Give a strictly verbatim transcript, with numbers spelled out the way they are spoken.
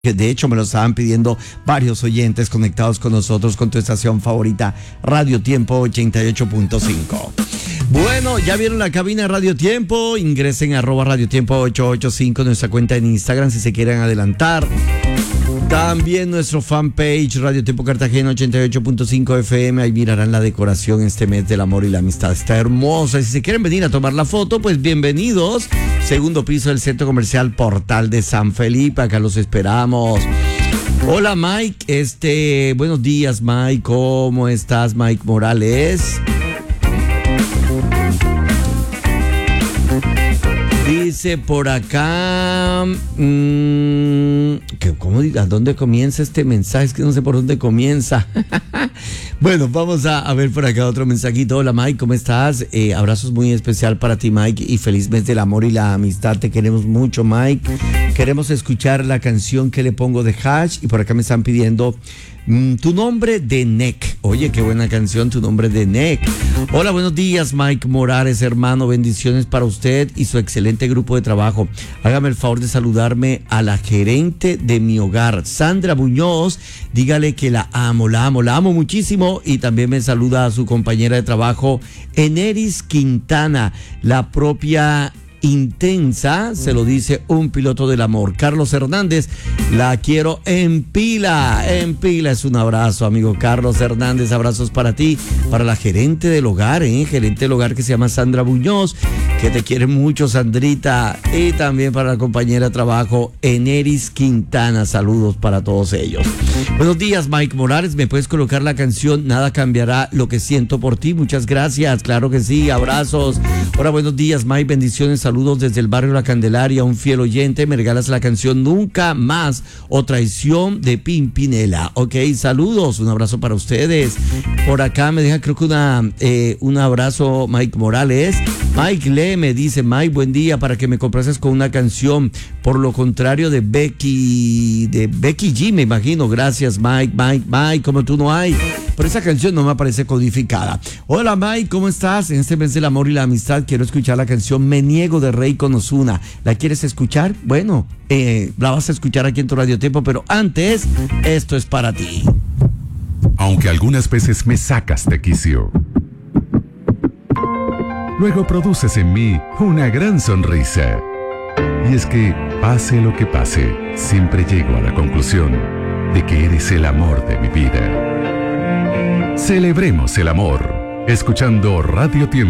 que de hecho me lo estaban pidiendo varios oyentes conectados con nosotros con tu estación favorita, Radio Tiempo ochenta y ocho punto cinco. Bueno, ya vieron la cabina de Radio Tiempo, ingresen a arroba Radio Tiempo ochocientos ochenta y cinco, nuestra cuenta en Instagram si se quieren adelantar. También nuestro fanpage Radio Tiempo Cartagena ochenta y ocho punto cinco F M, ahí mirarán la decoración este mes del amor y la amistad, está hermosa. Y si se quieren venir a tomar la foto, pues bienvenidos. Segundo piso del Centro Comercial Portal de San Felipe, acá los esperamos. Hola Mike, este, buenos días Mike, ¿cómo estás Mike Morales? Dice por acá, mmm, que, ¿cómo, ¿a dónde comienza este mensaje? Es que no sé por dónde comienza. Bueno, vamos a, a ver por acá otro mensajito. Hola Mike, ¿cómo estás? Eh, abrazos muy especial para ti Mike y feliz mes del amor y la amistad. Te queremos mucho Mike. Queremos escuchar la canción que le pongo de Hash y por acá me están pidiendo mm, Tu nombre de Neck. Oye, qué buena canción, Tu nombre de Neck. Hola, buenos días Mike Morales, hermano. Bendiciones para usted y su excelente grupo de trabajo. Hágame el favor de saludarme a la gerente de mi hogar, Sandra Muñoz. Dígale que la amo, la amo, la amo muchísimo. Y también me saluda a su compañera de trabajo, Eneris Quintana, la propia intensa, se lo dice un piloto del amor. Carlos Hernández, la quiero en pila, en pila. Es un abrazo, amigo Carlos Hernández, abrazos para ti, para la gerente del hogar, ¿eh? gerente del hogar que se llama Sandra Muñoz, que te quiere mucho Sandrita, y también para la compañera de trabajo, Eneris Quintana, saludos para todos ellos. Buenos días Mike Morales, ¿me puedes colocar la canción Nada cambiará lo que siento por ti? Muchas gracias, claro que sí, abrazos. Hola, buenos días Mike, bendiciones, saludos desde el barrio La Candelaria, un fiel oyente, me regalas la canción Nunca Más o Traición de Pimpinela. Ok, saludos, un abrazo para ustedes. Por acá me deja creo que una eh, un abrazo Mike Morales. Mike Lee me dice, Mike, buen día, para que me complaces con una canción, Por lo contrario de Becky, de Becky G, me imagino. Gracias Mike, Mike, Mike, como tú no hay. Pero esa canción no me aparece codificada. Hola Mike, ¿cómo estás? En este mes del amor y la amistad quiero escuchar la canción Me Niego de Rey con Ozuna. ¿La quieres escuchar? Bueno, eh, la vas a escuchar aquí en tu Radio Tiempo, pero antes, esto es para ti. Aunque algunas veces me sacas de quicio, luego produces en mí una gran sonrisa. Y es que, pase lo que pase, siempre llego a la conclusión de que eres el amor de mi vida. Celebremos el amor, escuchando Radio Tiempo.